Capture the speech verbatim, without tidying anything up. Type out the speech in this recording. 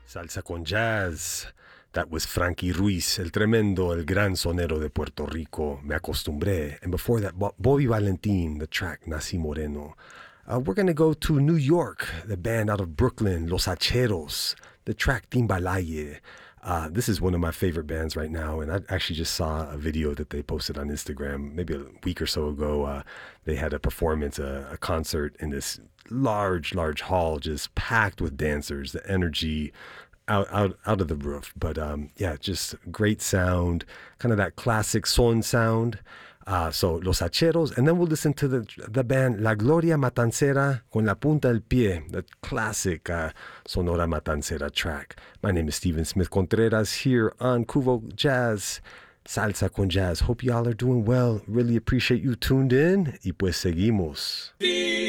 Salsa con Jazz. That was Frankie Ruiz, el tremendo, el gran sonero de Puerto Rico. Me acostumbré. And before that, Bobby Valentin, the track Nací Moreno. Uh, we're going to go to New York, the band out of Brooklyn, Los Hacheros, the track Timbalaye. Uh, this is one of my favorite bands right now, and I actually just saw a video that they posted on Instagram maybe a week or so ago. Uh, they had a performance, a, a concert in this large, large hall, just packed with dancers. The energy out, out, out of the roof. But um, yeah, just great sound, kind of that classic son sound. Uh, so Los Hacheros, and then we'll listen to the the band La Gloria Matancera con la punta del pie, the classic uh, Sonora Matancera track. My name is Steven Smith Contreras here on Kuvo Jazz, Salsa con Jazz. Hope y'all are doing well. Really appreciate you tuned in. Y pues seguimos.